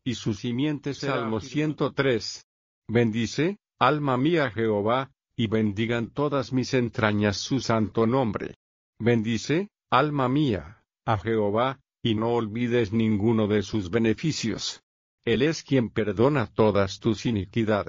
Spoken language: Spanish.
y su simiente. Salmo 103. Bendice, alma mía, Jehová, y bendigan todas mis entrañas su santo nombre. Bendice, alma mía, a Jehová, y no olvides ninguno de sus beneficios. Él es quien perdona todas tus iniquidades.